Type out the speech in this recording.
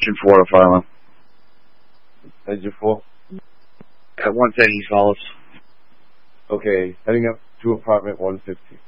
Engine 4 to Philo. Engine 4? At 110 East Hollis. Okay, heading up to apartment 150.